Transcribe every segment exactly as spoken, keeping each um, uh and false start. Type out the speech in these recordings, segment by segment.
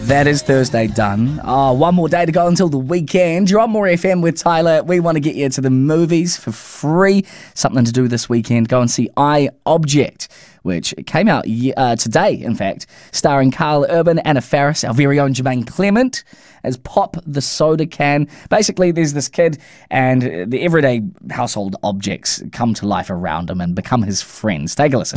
That is Thursday done. Oh, one more day to go until the weekend. You're on More F M with Tyler. We want to get you to the movies for free. Something to do this weekend. Go and see I, Object, which came out uh, today, in fact, starring Carl Urban, Anna Faris, our very own Jermaine Clement as Pop the Soda Can. Basically, there's this kid and the everyday household objects come to life around him and become his friends. Take a listen.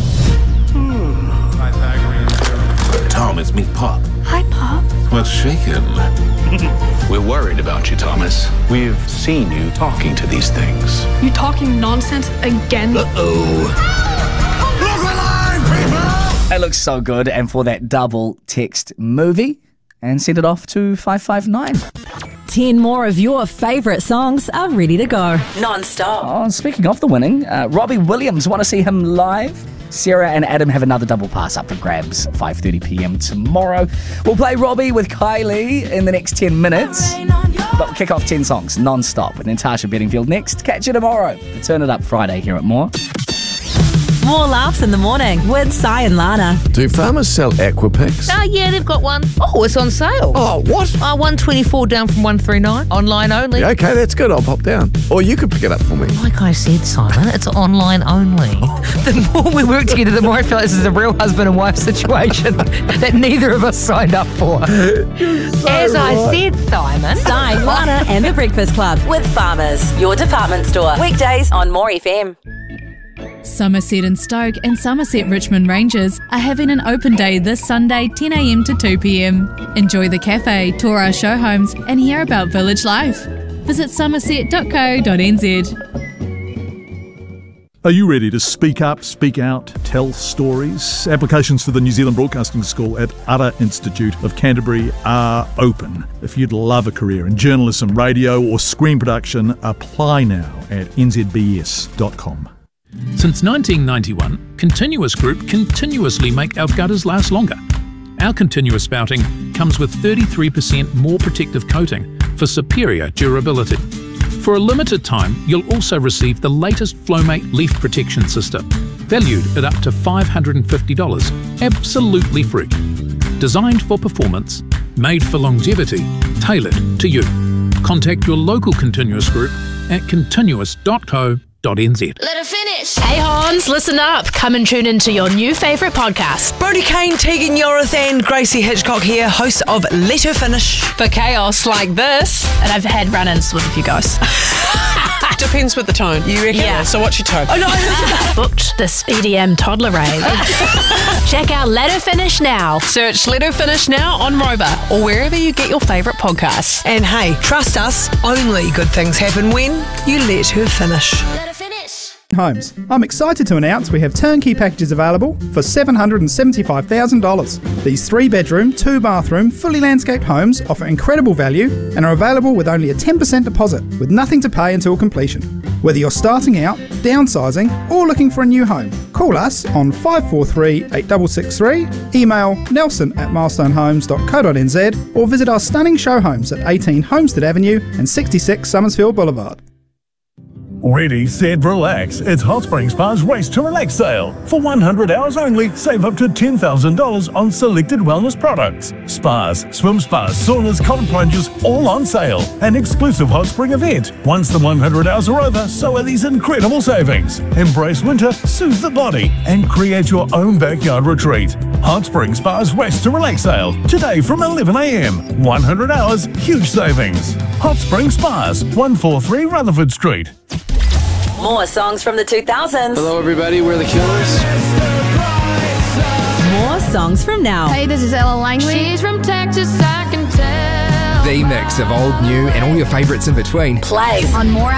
Thomas, meet Pop. Hi, Pop. What's shaking? We're worried about you, Thomas. We've seen you talking to these things. You talking nonsense again? Uh-oh. Look alive, people! It looks so good, and for that double text movie, and send it off to five five nine. Ten more of your favourite songs are ready to go. Non-stop. Oh, speaking of the winning, uh, Robbie Williams, want to see him live? Sarah and Adam have another double pass up for grabs, five thirty p.m. tomorrow. We'll play Robbie with Kylie in the next ten minutes. But we'll kick off ten songs non-stop with Natasha Bedingfield next. Catch you tomorrow. The Turn It Up Friday here at More. More laughs in the morning with Sai and Lana. Do farmers sell Aquapix? Oh, yeah, they've got one. Oh, it's on sale. Oh, what? Oh, one twenty-four down from one thirty-nine. Online only. Yeah, okay, that's good. I'll pop down. Or you could pick it up for me. Like I said, Simon, it's online only. The more we work together, the more I feel like this is a real husband and wife situation that neither of us signed up for. So As I right. said, Simon. Sai, Lana and the Breakfast Club with Farmers, your department store. Weekdays on More F M. Somerset and Stoke and Somerset Richmond Rangers are having an open day this Sunday ten a.m. to two p.m. Enjoy the cafe, tour our show homes and hear about village life. Visit somerset dot co dot n z. Are you ready to speak up, speak out, tell stories? Applications for the New Zealand Broadcasting School at Ara Institute of Canterbury are open. If you'd love a career in journalism, radio or screen production, apply now at n z b s dot com. Since nineteen ninety-one, Continuous Group continuously make our gutters last longer. Our continuous spouting comes with thirty-three percent more protective coating for superior durability. For a limited time, you'll also receive the latest Flowmate leaf protection system, valued at up to five hundred fifty dollars, absolutely free. Designed for performance, made for longevity, tailored to you. Contact your local Continuous Group at continuous dot co dot n z. Let her finish. Hey Hans, listen up. Come and tune into your new favourite podcast. Brody Kane, Tegan Yorith and Gracie Hitchcock here, hosts of Let Her Finish. For chaos like this. And I've had run-ins with a few guys. Depends with the tone, you reckon? Yeah. So what's your tone? Oh no, I booked this E D M toddler rave. Check out Let Her Finish now. Search Let Her Finish now on Rover or wherever you get your favourite podcasts. And hey, trust us, only good things happen when you let her finish. Let her finish. Homes. I'm excited to announce we have turnkey packages available for seven hundred seventy-five thousand dollars. These three bedroom, two bathroom, fully landscaped homes offer incredible value and are available with only a ten percent deposit with nothing to pay until completion. Whether you're starting out, downsizing or looking for a new home, call us on five four three, eight six six three, email nelson at milestonehomes dot co dot n z or visit our stunning show homes at eighteen Homestead Avenue and sixty-six Summersfield Boulevard. Ready, set, relax. It's Hot Spring Spa's Race to Relax sale. For one hundred hours only, save up to ten thousand dollars on selected wellness products. Spas, swim spas, saunas, cold plunges, all on sale. An exclusive Hot Spring event. Once the one hundred hours are over, so are these incredible savings. Embrace winter, soothe the body, and create your own backyard retreat. Hot Spring Spa's Race to Relax sale. Today from eleven a.m. one hundred hours, huge savings. Hot Spring Spas, one forty-three Rutherford Street. More songs from the two thousands. Hello everybody, we're the Killers. More songs from now. Hey, this is Ella Langley. She's from Texas, I can tell. The mix of old, new, and all your favourites in between. Plays On More